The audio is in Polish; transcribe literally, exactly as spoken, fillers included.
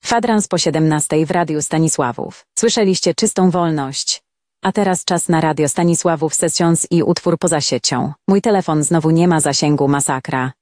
Kwadrans po siedemnastej w Radiu Stanisławów. Słyszeliście czystą wolność. A teraz czas na Radio Stanisławów Sessions i utwór Poza siecią. Mój telefon znowu nie ma zasięgu, masakra.